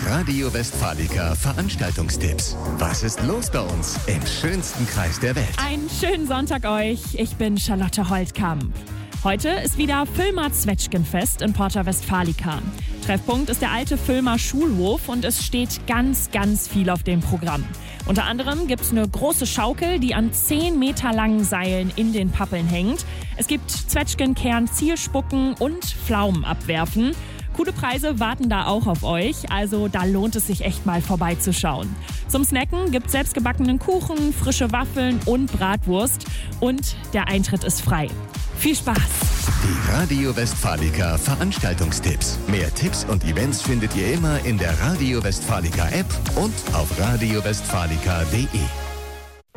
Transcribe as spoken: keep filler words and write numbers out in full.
Radio Westfalica Veranstaltungstipps. Was ist los bei uns im schönsten Kreis der Welt? Einen schönen Sonntag euch. Ich bin Charlotte Holtkamp. Heute ist wieder Villmer Zwetschgenfest in Porta Westfalica. Treffpunkt ist der alte Villmer Schulhof und es steht ganz, ganz viel auf dem Programm. Unter anderem gibt es eine große Schaukel, die an zehn Meter langen Seilen in den Pappeln hängt. Es gibt Zwetschgenkern, Zielspucken und Pflaumen abwerfen. Coole Preise warten da auch auf euch, also da lohnt es sich echt mal vorbeizuschauen. Zum Snacken gibt's selbstgebackenen Kuchen, frische Waffeln und Bratwurst und der Eintritt ist frei. Viel Spaß! Die Radio Westfalica Veranstaltungstipps. Mehr Tipps und Events findet ihr immer in der Radio Westfalica App und auf radio westfalica punkt de.